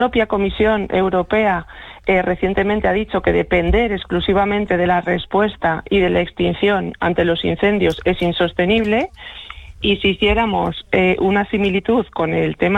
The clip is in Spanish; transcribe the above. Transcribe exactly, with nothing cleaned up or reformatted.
La propia Comisión Europea eh, recientemente ha dicho que depender exclusivamente de la respuesta y de la extinción ante los incendios es insostenible, y si hiciéramos eh, una similitud con el tema